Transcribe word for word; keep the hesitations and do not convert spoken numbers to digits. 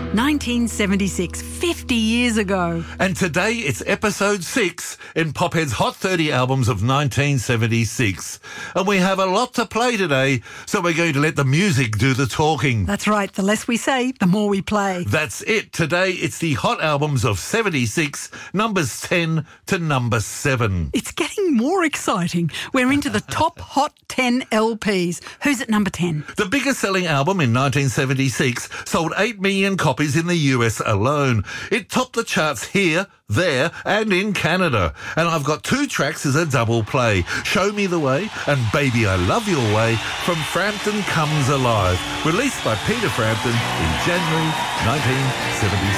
nineteen seventy-six, fifty years ago. And today it's episode six in Pophead's Hot thirty Albums of nineteen seventy-six. And we have a lot to play today, so we're going to let the music do the talking. That's right. The less we say, the more we play. That's it. Today it's the Hot Albums of seventy-six, numbers ten to number seven. It's getting more exciting. We're into the top Hot ten L Ps. Who's at number ten? The biggest selling album in nineteen seventy-six sold eight million copies in the U S alone. It topped the charts here, there and in Canada. And I've got two tracks as a double play. Show Me the Way and Baby I Love Your Way from Frampton Comes Alive, released by Peter Frampton in January nineteen seventy-six.